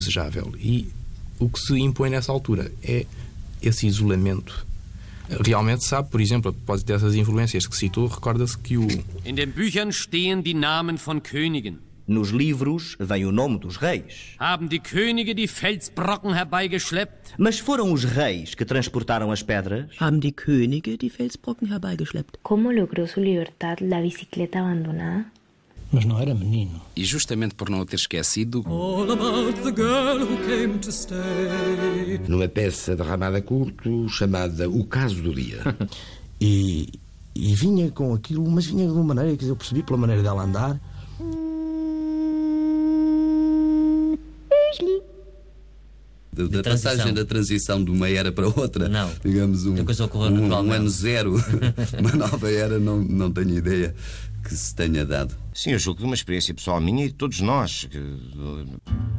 desejável. E o que se impõe nessa altura é esse isolamento. Realmente sabe, por exemplo, a propósito dessas influências que citou, recorda-se que o... In den Büchern stehen die Namen von Königen. Nos livros vem o nome dos reis. Haben die Könige die Felsbrocken herbeigeschleppt? Mas foram os reis que transportaram as pedras? Haben die Könige die Felsbrocken herbeigeschleppt? ¿Cómo logró su libertad la bicicleta abandonada? Mas não era menino. E justamente por não o ter esquecido... All about the girl who came to stay. Numa peça de Ramada Curto chamada O Caso do Dia. E vinha com aquilo, mas vinha de uma maneira que eu percebi pela maneira dela andar. Da passagem da transição de uma era para outra, não. Digamos um ano zero, uma nova era, não tenho ideia que se tenha dado. Sim, eu julgo de uma experiência pessoal minha e de todos nós.